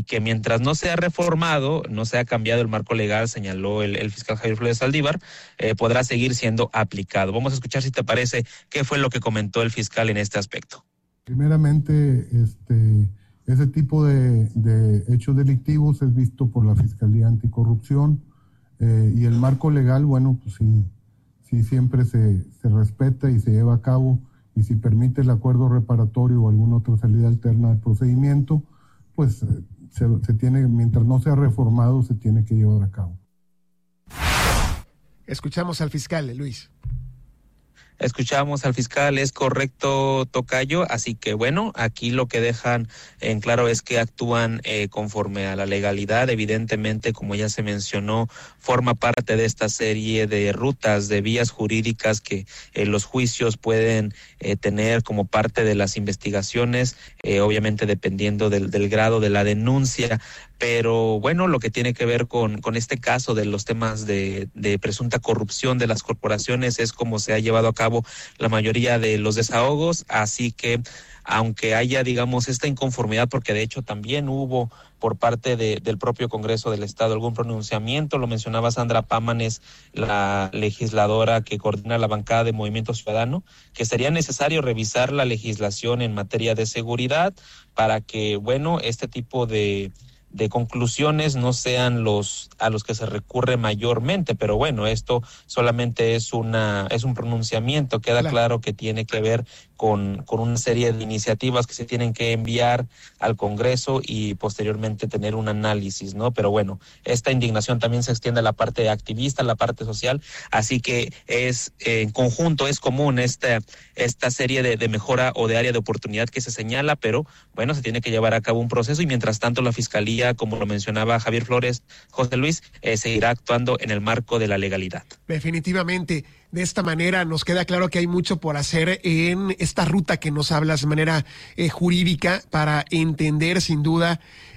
que mientras no sea reformado, no sea cambiado el marco legal, señaló el fiscal Javier Flores Saldívar, podrá seguir siendo aplicado. Vamos a escuchar, si te parece, qué fue lo que comentó el fiscal en este aspecto. Primeramente, ese tipo de hechos delictivos es visto por la Fiscalía Anticorrupción, y el marco legal, bueno, pues sí siempre se respeta y se lleva a cabo, y si permite el acuerdo reparatorio o alguna otra salida alterna al procedimiento, pues se tiene, mientras no sea reformado, se tiene que llevar a cabo. Escuchamos al fiscal, Luis. Escuchamos al fiscal, es correcto, tocayo, así que bueno, aquí lo que dejan en claro es que actúan conforme a la legalidad. Evidentemente, como ya se mencionó, forma parte de esta serie de rutas, de vías jurídicas que los juicios pueden tener como parte de las investigaciones, obviamente dependiendo del grado de la denuncia. Pero bueno, lo que tiene que ver con este caso de los temas de presunta corrupción de las corporaciones es como se ha llevado a cabo la mayoría de los desahogos, así que aunque haya, digamos, esta inconformidad, porque de hecho también hubo por parte del propio Congreso del Estado algún pronunciamiento, lo mencionaba Sandra Pámanes, la legisladora que coordina la bancada de Movimiento Ciudadano, que sería necesario revisar la legislación en materia de seguridad para que, bueno, este tipo de conclusiones no sean a los que se recurre mayormente, pero bueno, esto solamente es un pronunciamiento. Queda claro que tiene que ver con una serie de iniciativas que se tienen que enviar al Congreso y posteriormente tener un análisis, ¿no? Pero bueno, esta indignación también se extiende a la parte activista, a la parte social, así que es en conjunto, es común esta serie de mejora o de área de oportunidad que se señala, pero bueno, se tiene que llevar a cabo un proceso y mientras tanto la Fiscalía, como lo mencionaba Javier Flores, José Luis, seguirá actuando en el marco de la legalidad. Definitivamente, de esta manera nos queda claro que hay mucho por hacer en esta ruta que nos hablas de manera jurídica para entender sin duda,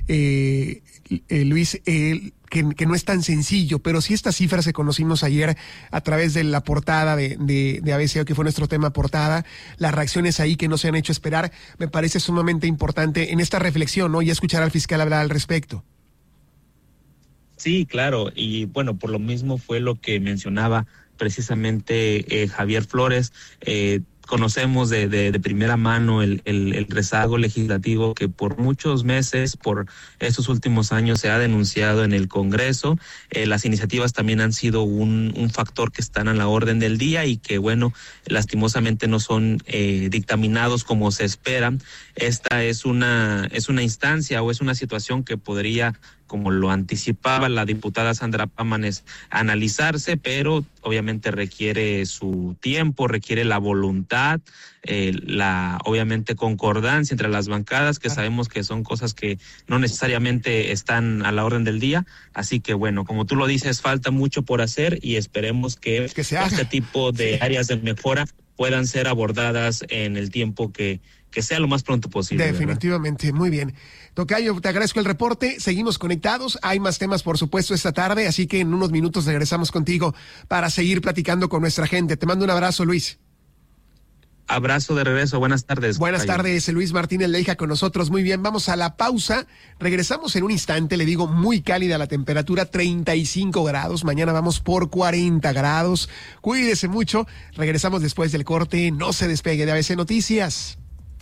Luis, que no es tan sencillo, pero sí estas cifras que conocimos ayer a través de la portada de ABC, que fue nuestro tema portada, las reacciones ahí que no se han hecho esperar, me parece sumamente importante en esta reflexión, ¿no? Y escuchar al fiscal hablar al respecto. Sí, claro, y bueno, por lo mismo fue lo que mencionaba precisamente Javier Flores. Conocemos de primera mano el rezago legislativo que por muchos meses, por estos últimos años se ha denunciado en el Congreso. Las iniciativas también han sido un factor que están a la orden del día y que, bueno, lastimosamente no son dictaminados como se espera. Esta es una instancia o es una situación que podría, como lo anticipaba la diputada Sandra Pámanes, analizarse, pero obviamente requiere su tiempo, requiere la voluntad, la obviamente concordancia entre las bancadas, que sabemos que son cosas que no necesariamente están a la orden del día. Así que bueno, como tú lo dices, falta mucho por hacer y esperemos que este tipo de áreas de mejora puedan ser abordadas en el tiempo que sea lo más pronto posible. Definitivamente, ¿verdad? Muy bien. Tocayo, te agradezco el reporte, seguimos conectados, hay más temas por supuesto esta tarde, así que en unos minutos regresamos contigo para seguir platicando con nuestra gente. Te mando un abrazo, Luis. Abrazo de regreso, buenas tardes. Buenas tardes, Luis Martínez Leija con nosotros. Muy bien, vamos a la pausa, regresamos en un instante, le digo, muy cálida la temperatura, 35 grados, mañana vamos por 40 grados, cuídese mucho, regresamos después del corte, no se despegue de ABC Noticias.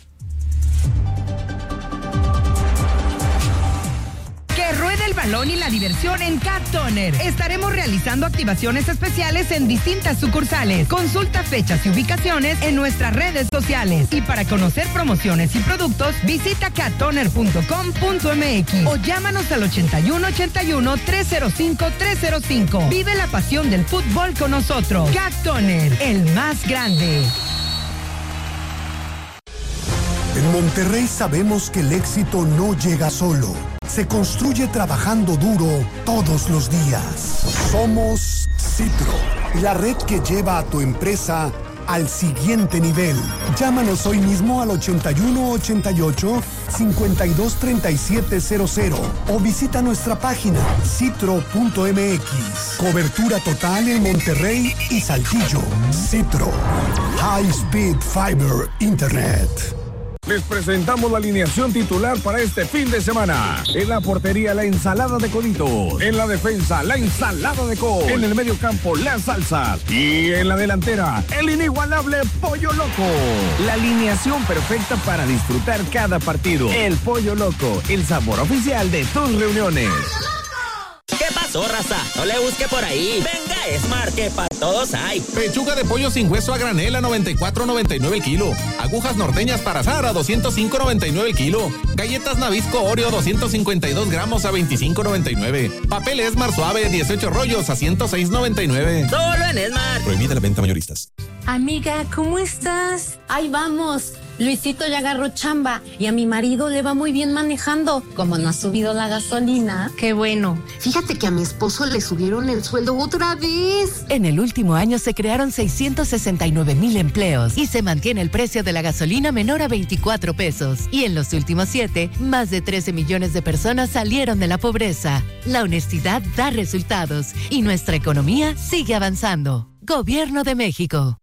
El balón y la diversión en Cat Toner. Estaremos realizando activaciones especiales en distintas sucursales. Consulta fechas y ubicaciones en nuestras redes sociales. Y para conocer promociones y productos, visita cattoner.com.mx o llámanos al 8181-305-305. Vive la pasión del fútbol con nosotros. Cat Toner, el más grande. En Monterrey sabemos que el éxito no llega solo. Se construye trabajando duro todos los días. Somos Citro, la red que lleva a tu empresa al siguiente nivel. Llámanos hoy mismo al 8188-523700 o visita nuestra página citro.mx. Cobertura total en Monterrey y Saltillo. Citro. High Speed Fiber Internet. Les presentamos la alineación titular para este fin de semana. En la portería, la ensalada de coditos. En la defensa, la ensalada de col. En el medio campo, la salsa. Y en la delantera, el inigualable Pollo Loco. La alineación perfecta para disfrutar cada partido. El Pollo Loco, el sabor oficial de tus reuniones. ¿Qué pasó, raza? No le busque por ahí. Venga, Smart, que para todos hay. Pechuga de pollo sin hueso a granel a 94.99 el kilo. Agujas norteñas para asar a 205.99 el kilo. Galletas Nabisco Oreo 252 gramos a 25.99. Papel Smart suave 18 rollos a 106.99. Solo en Smart. Prohibida la venta mayoristas. Amiga, ¿cómo estás? Ahí vamos. Luisito ya agarró chamba y a mi marido le va muy bien manejando. Como no ha subido la gasolina. Qué bueno. Fíjate que a mi esposo le subieron el sueldo otra vez. En el último año se crearon 669,000 empleos y se mantiene el precio de la gasolina menor a 24 pesos. Y en los últimos 7, más de 13 millones de personas salieron de la pobreza. La honestidad da resultados y nuestra economía sigue avanzando. Gobierno de México.